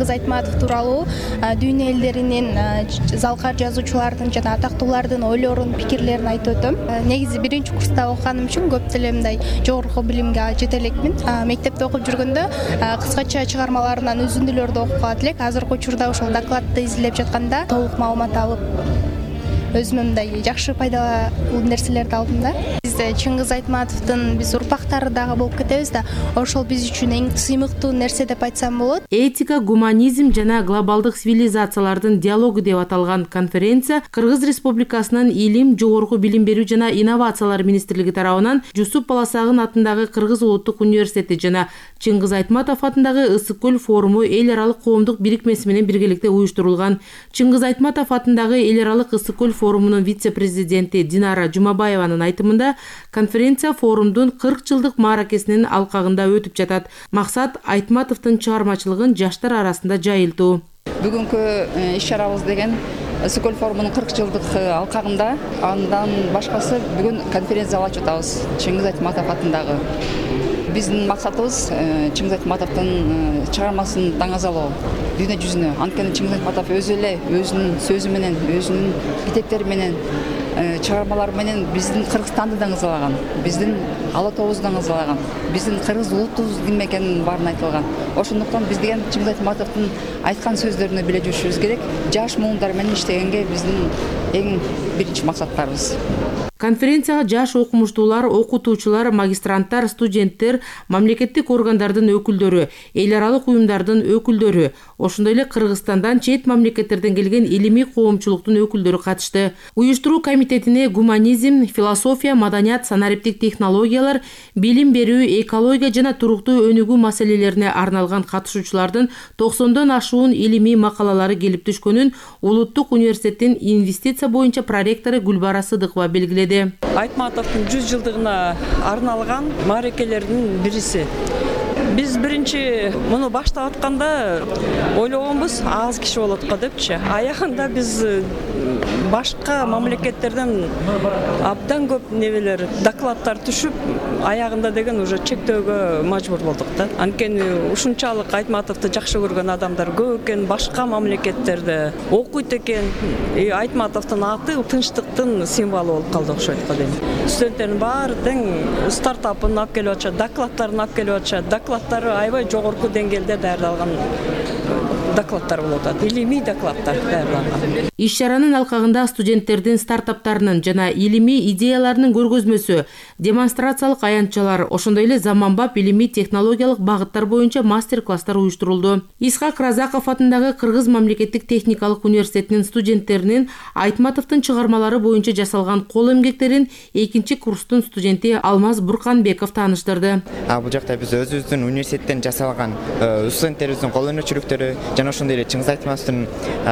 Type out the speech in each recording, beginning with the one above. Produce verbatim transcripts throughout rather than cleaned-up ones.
Чыңгыз Айтматов тууралуу дүйнө элдеринин залкар жазуучулардын жана атактуулардын ойлорун, пикирлерин айтып өтөм. Негизи биринчи курста окуганым үчүн көп деле мындай жогорку билимге жете элекмин. Мектепте окуп жүргөндө кыскача чыгармаларынан үзүндүлөрдү окуп калат элек. Азыркы учурда ошол докладты изилдеп жатканда толук маалымат алып, өзүмө мындай жакшы пайдалуу нерселерди алдым да. Биз Чыңгыз Айтматовдун биз урпактары дагы болуп кетебиз да, ошол биз үчүн эң сыймыктуу нерсе деп айтсам болот. Этика, гуманизм жана глобалдык цивилизациялардын диалогу деп аталган конференция Кыргыз Республикасынын Илим, жогорку билим берүү жана инновациялар министрлиги тарабынан Жусуп Баласагын атындагы Кыргыз улуттук университети жана Чыңгыз Айтматов атындагы Ысык көл форуму эл аралык коомдук бирикмеси менен биргеликте уюштурулган. Чыңгыз Айтматов атындагы эл аралык Ысык көл форумунун вице-президенти Динара Жумабаеванын айтымында, конференция форумдун кырк жылдык мааракесинин алкагында өтүп жатат. Максат Айтматовдун чыгармачылыгын жаштар арасында жайылтуу. Бүгүнкү иш-чарабыз деген Ысык көл форумунун кырк жылдык алкагында, андан башкасы бүгүн конференция ачып атабыз. Чыңгыз Айтматов атындагы. Биздин максатыбыз Чыңгыз Айтматовдун чыгармасын таңазалоо дүйнө жүзүнө. Анткени Чыңгыз Айтматов өзү эле өзүнүн сөзү менен, өзүнүн китептери менен, чыгармалары менен биздин Кыргызстанды даңазалаган, биздин ала тобузду даңазалаган, биздин кыргыз улутубуз ким экенин баарын айтылган. Ошондуктан биз деген Чыңгыз Айтматовдун айткан сөздөрүнө биле жүрүшүбүз керек. Жаш муундар менен иштегенге биздин эң биринчи максаттарыбыз. Конференцияга жаш окумуштуулар, окутуучулар, магистранттар, студенттер, мамлекеттик органдардын өкүлдөрү, эл аралык уюмдардын өкүлдөрү, ошондой эле Кыргызстандан, чет мамлекеттерден келген илимий коомчулуктун өкүлдөрү катышты. Уюштуруу комитетине гуманизм, философия, маданият, санариптик технологиялар, билим берүү, экология жана туруктуу өнүгүү маселелерине арналган катышуучулардын токсондон ашуун илимий макалалары келип түшкөнүн Улуттук университеттин инвестиция боюнча проректору Гүлбара Сыдыкова белгиледи. Айтматовдун жүз жылдыгына арналган мааракелердин бириси. Биз биринчи муну баштап атканда ойлогонбуз, аз киши болот го депчи. Аягында биз башка мамлекеттерден абдан көп небелер, докладдар түшүп, аягында деген уже чектөөгө мажбур болдук да. Анткени ушунчалык Айтматовду жакшы көргөн адамдар көп экен, башка мамлекеттерде окуйт экен. Айтматовдун аты тынчтыктын символу болуп калды окшойт го дейм. Студенттердин баары тең стартапын алып келип атышат, докладдарын алып келип атышат. Докладдары аябай жогорку деңгээлде даярдалган докладдар болуп атат, илимий докладдар даярдалган. Иш-чаранын алкагында студенттердин стартаптарынын жана илимий идеяларынын көргөзмөсү, демонстрациялык аянтчалар, ошондой эле заманбап илимий технологиялык багыттар боюнча мастер-класстар уюштурулду. Исхак Разаков атындагы Кыргыз мамлекеттик техникалык университетинин студенттеринин Айтматовдун чыгармалары боюнча жасалган кол эмгектерин экинчи курстун студенти Алмаз Бурканбеков тааныштырды. Бул жакта биз өзүбүздүн университеттен жасалган студенттерибиздин кол өнөрчүлүктөрү жана ошондой эле Чыңгыз Айтматовдун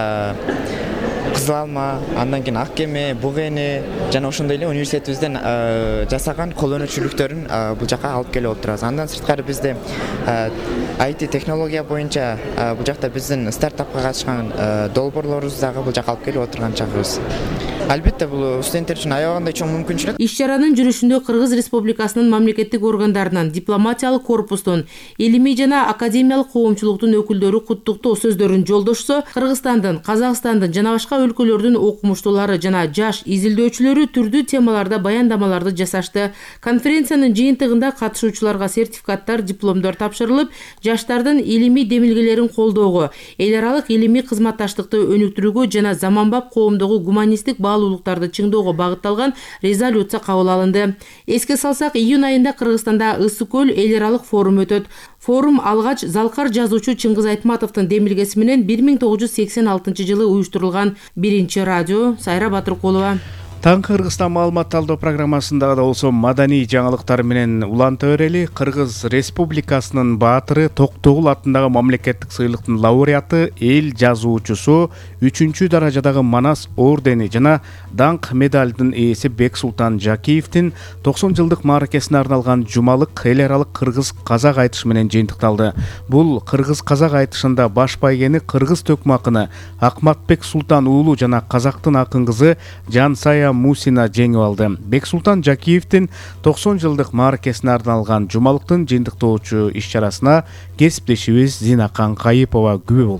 Кызыл алма, андан кийин ак кеме, буг эне жана ошондой эле университетибизден жасаган кол өнөрчүлүктөрүн бул жака алып келип отурабыз. Андан сырткары бизде ай ти технология боюнча бул жакта биздин стартапка катышкан долбоорлорубуз дагы бул жака алып келип отурган чагыбыз. Албетте бул студенттер үчүн аябагандай чоң мүмкүнчүлүк. Иш-чаранын жүрүшүндө Кыргыз Республикасынын мамлекеттик органдарынан, дипломатиялык корпустун, илимий жана академиялык коомчулуктун өкүлдөрү куттуктоо сөздөрүн жолдошсо, Кыргызстандын, Казакстандын жана башка өлкөлөрдүн окумуштуулары жана жаш изилдөөчүлөрү түрдүү темаларда баяндамаларды жасашты. Конференциянын жыйынтыгында катышуучуларга сертификаттар, дипломдор тапшырылып, жаштардын илимий демилгелерин колдоого, эл аралык илимий кызматташтыкты өнүктүрүүгө жана заманбап коомдогу гуманисттик баалуулуктарды чыңдоого багытталган резолюция кабыл алынды. Эске салсак, июнь айында Кыргызстанда Ысык көл эл аралык форум өтөт. Форум алгач залкар жазуучу Чыңгыз Айтматовдун демилгеси менен бир миң тогуз жүз сексен алтынчы жылы уюштурулган. Биринчи радио, Сайра Батыркулова. Таңкы Кыргызстан маалымат талдоо программасында да болсо маданий жаңылыктар менен уланта берели. Кыргыз Республикасынын баатыры Токтогул атындагы мамлекеттик сыйлыктын лауреаты, эл жазуучусу, үчүнчү даражадагы Манас ордени жана даңк медалдын ээси Бексултан Жакиевдин токсон жылдык мааракесине арналган жумалык эл аралык кыргыз-казак айтышы менен жыйынтыкталды. Бул кыргыз-казак айтышында баш байгени кыргыз төкмө акыны Акматбек Султан уулу жана казактын акын кызы Жансая Мусина жеңип алды. Бексултан Жакиевдин токсон жылдык мааракесине арналган жумалыктын жыйынтыктоочу иш-чарасына кесиптешибиз Зина Канкайыпова күбө болду.